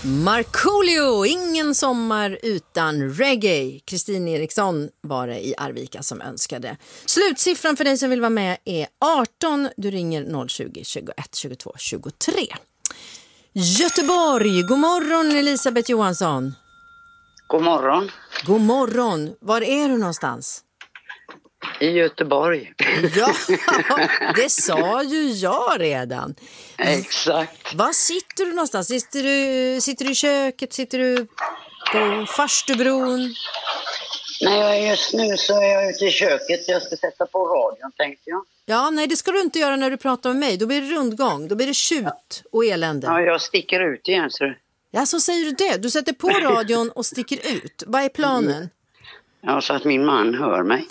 Markoolio, ingen sommar utan reggae. Kristin Eriksson var det i Arvika som önskade. Slutsiffran för dig som vill vara med är 18. Du ringer 020 21 22 23. Göteborg, god morgon Elisabeth Johansson. God morgon. God morgon. Var är du någonstans? I Göteborg. Ja, det sa ju jag redan. Exakt. Var sitter du någonstans? Sitter du i köket? Sitter du på Farstubron? Nej, just nu så är jag ute i köket. Jag ska sätta på radion, tänkte jag. Ja, nej det ska du inte göra när du pratar med mig. Då blir det rundgång, då blir det tjut och elände. Ja, jag sticker ut igen. Ja, så säger du det. Du sätter på radion och sticker ut. Vad är planen? Ja, så att min man hör mig.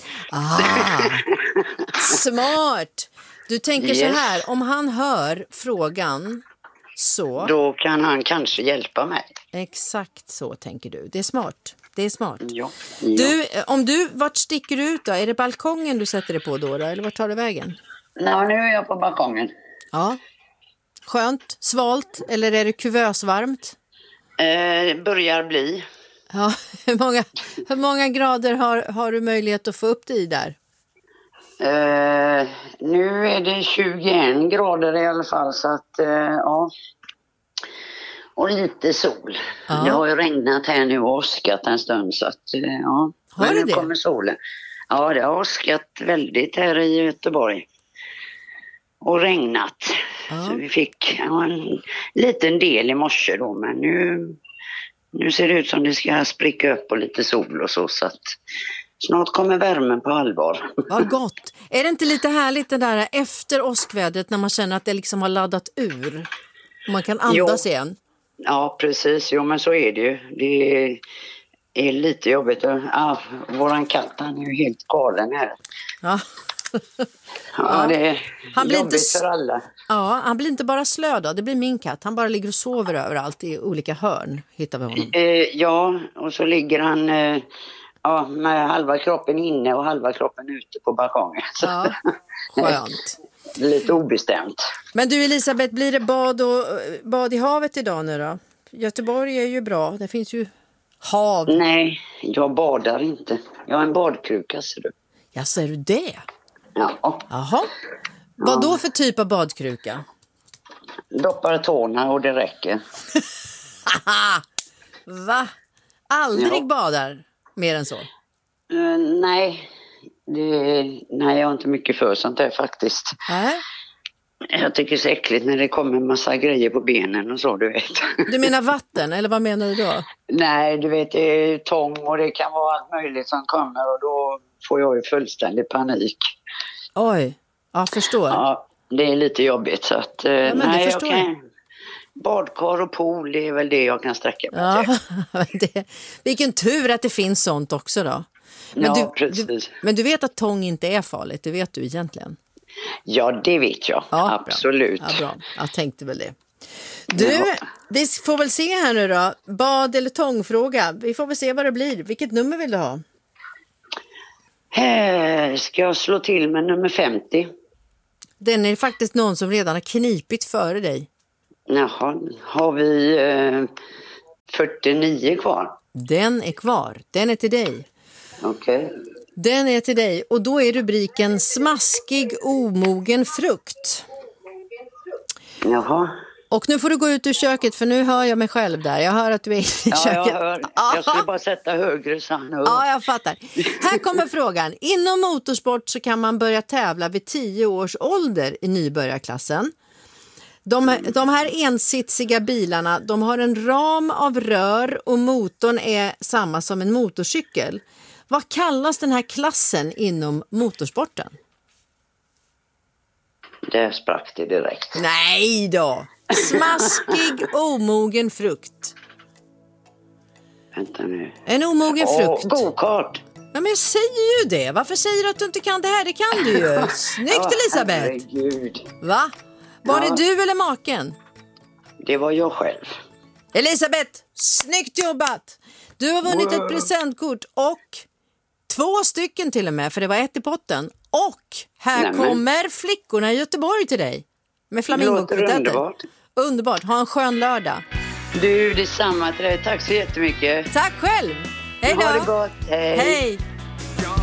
Smart! Du tänker Yes. så här, om han hör frågan så... Då kan han kanske hjälpa mig. Exakt så tänker du. Det är smart. Det är smart. Ja. Vart sticker du ut då? Är det balkongen du sätter dig på då? Eller vart tar du vägen? Nej, nu är jag på balkongen. Ja. Skönt, svalt eller är det kuvösvarmt? Börjar bli. Ja, hur många grader har du möjlighet att få upp dig där? Nu är det 21 grader i alla fall, så att ja. Och lite sol. Ja. Det har ju regnat här nu och åskat en stund, så att ja. Har Men det nu kommer solen. Ja, det har åskat väldigt här i Göteborg. Och regnat. Ja. Så vi fick en liten del i morse då, men nu ser det ut som det ska spricka upp och lite sol och så att snart kommer värmen på allvar. Vad gott. Är det inte lite härligt det där efter åskvädret när man känner att det liksom har laddat ur? Och man kan andas igen? Ja, precis. Jo, men så är det ju. Det är lite jobbigt. Våran katt, han är ju helt galen här. Ja. Ja, det är Han blir jobbigt inte... för alla. Ja, han blir inte bara slö då. Det blir min katt. Han bara ligger och sover överallt i olika hörn. Hittar vi honom. Ja, och så ligger han med halva kroppen inne och halva kroppen ute på balkongen. Ja, skönt. Lite obestämt. Men du Elisabeth, blir det bad i havet idag nu då? Göteborg är ju bra. Det finns ju hav. Nej, jag badar inte. Jag har en badkruka, ser du. Ja, ser du det? Ja. Jaha. Vad då för typ av badkruka? Doppar tårna och det räcker. Va? Aldrig badar mer än så? Nej, jag har inte mycket för sånt där faktiskt. Jag tycker det är så äckligt när det kommer en massa grejer på benen och så, du vet. Du menar vatten, eller vad menar du då? Nej, du vet, det är tång och det kan vara allt möjligt som kommer och då får jag ju fullständig panik. Oj, jag förstår. Ja, det är lite jobbigt så att... men nej, det förstår jag. Badkar och pool, det är väl det jag kan sträcka mig till. Vilken tur att det finns sånt också då. Men precis. Men du vet att tång inte är farligt, det vet du egentligen. Ja, det vet jag. Ja, absolut. Bra. Ja, bra. Jag tänkte väl det. Du, vi får väl se här nu då. Bad- eller tångfråga. Vi får väl se vad det blir. Vilket nummer vill du ha? Ska jag slå till med nummer 50? Den är faktiskt någon som redan har knipit före dig. Jaha, har vi 49 kvar? Den är kvar. Den är till dig. Okej. Den är till dig och då är rubriken smaskig omogen frukt. Jaha. Och nu får du gå ut ur köket för nu hör jag mig själv där. Jag hör att du är i köket. Ja, jag hör. Jag skulle bara sätta högre så han hör. Ja, jag fattar. Här kommer frågan. Inom motorsport så kan man börja tävla vid 10 års ålder i nybörjarklassen. De här ensitsiga bilarna, de har en ram av rör och motorn är samma som en motorcykel. Vad kallas den här klassen inom motorsporten? Där sprack det direkt. Nej då! Smaskig omogen frukt. Vänta nu. En omogen frukt. Go-kart. Ja, men jag säger ju det. Varför säger du att du inte kan det här? Det kan du ju. Snyggt Elisabeth. Herregud. Va? Var det du eller maken? Det var jag själv. Elisabeth, snyggt jobbat. Du har vunnit ett presentkort och 2 stycken till och med, för det var 1 i potten. Och här kommer flickorna i Göteborg till dig. Med flamingokvartetter. Underbart. Underbart. Ha en skön lördag. Du, detsamma till dig. Tack så jättemycket. Tack själv. Hej då. Ha det gott. Hej. Hej.